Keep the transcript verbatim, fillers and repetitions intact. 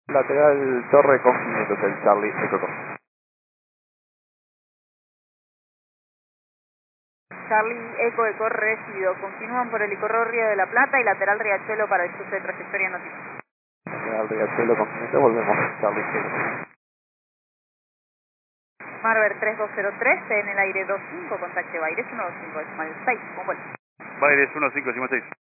Lateral Torre con quinientos, el Charlie Eco. Charlie Eco Eco recibido. Continúan por el Icorro Río de la Plata y lateral Riachuelo para el cruce de trayectoria noticia. Lateral Riachuelo con quinientos, volvemos, Charlie Eco. Marver tres dos cero tres, en el aire dos cinco, contacte Baires uno dos cinco decimal seis, con vuelta. Baires uno cinco decimal seis.